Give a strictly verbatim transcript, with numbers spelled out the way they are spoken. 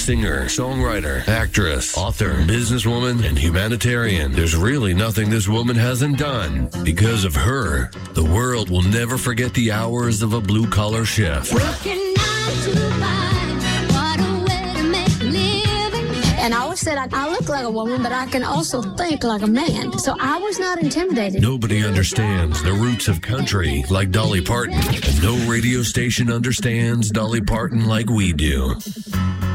singer, songwriter, actress, author, businesswoman, and humanitarian. There's really nothing this woman hasn't done. Because of her, the world will never forget the hours of a blue-collar chef. Working nine to five, what a way to make a living. And I always said I, I look like a woman, but I can also think like a man. So I was not intimidated. Nobody understands the roots of country like Dolly Parton. And no radio station understands Dolly Parton like we do.